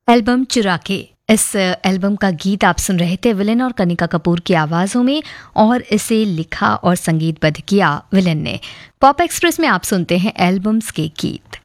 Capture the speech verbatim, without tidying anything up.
Album चुरा के, इस एल्बम का गीत आप सुन रहे थे विलेन और कनिका कपूर की आवाज़ों में, और इसे लिखा और संगीतबद्ध किया विलेन ने। पॉप एक्सप्रेस में आप सुनते हैं एल्बम्स के गीत।